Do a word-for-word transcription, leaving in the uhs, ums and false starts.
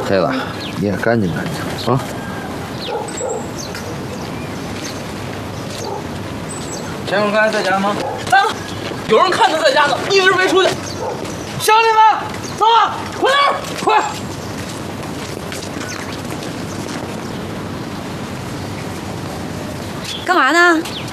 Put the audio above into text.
黑子，你也干净干净啊！ 前夫刚才在家吗？在了，有人看他在家呢，一直没出去。乡亲们，走啊，快点，快！ 干嘛呢？